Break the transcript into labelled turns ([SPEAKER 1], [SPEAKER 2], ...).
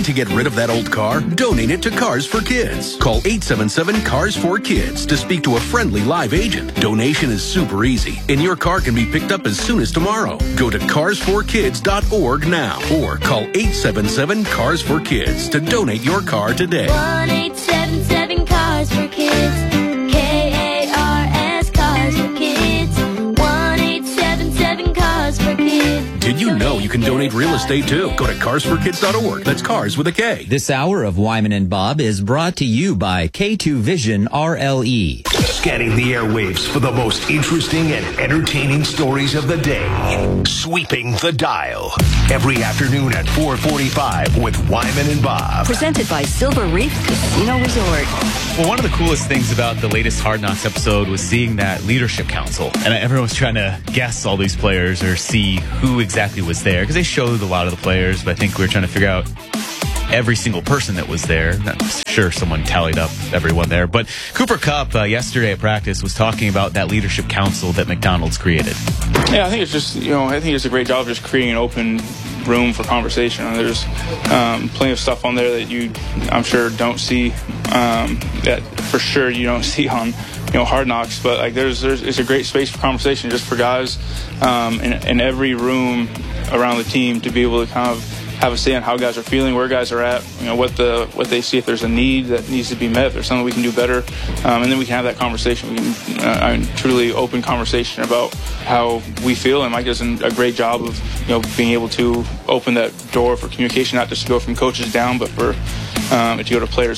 [SPEAKER 1] to get rid of that old car? Donate it to Cars for Kids. Call 877-CARS4KIDS to speak to a friendly live agent. Donation is super easy, and your car can be picked up as soon as tomorrow. Go to carsforkids.org now or call 877-CARS4KIDS to donate your car today.
[SPEAKER 2] 1-877-CARS4KIDS. KARS Cars for Kids. 1-877-CARS4KIDS.
[SPEAKER 1] Did you know you can donate real estate too? Go to carsforkids.org. That's cars with a K.
[SPEAKER 3] This hour of Wyman and Bob is brought to you by K2 Vision RLE.
[SPEAKER 4] Scanning the airwaves for the most interesting and entertaining stories of the day. Sweeping the dial. Every afternoon at 4:45 with Wyman and Bob.
[SPEAKER 5] Presented by Silver Reef Casino Resort.
[SPEAKER 6] Well, one of the coolest things about the latest Hard Knocks episode was seeing that leadership council. And everyone was trying to guess all these players or see who exactly was there. Because they showed a lot of the players, but I think we were trying to figure out every single person that was there. I'm sure someone tallied up everyone there. But Cooper Kupp yesterday at practice was talking about that leadership council that McDonald's created.
[SPEAKER 7] Yeah, I think it's just, I think it's a great job of just creating an open room for conversation. There's plenty of stuff on there that you, I'm sure, don't see, that for sure you don't see on, Hard Knocks. But like, it's a great space for conversation just for guys in every room around the team to be able to kind of have a say on how guys are feeling, where guys are at, what they see, if there's a need that needs to be met, if there's something we can do better, and then we can have that conversation. We can truly open conversation about how we feel, and Mike does a great job of being able to open that door for communication, not just to go from coaches down, but for to go to players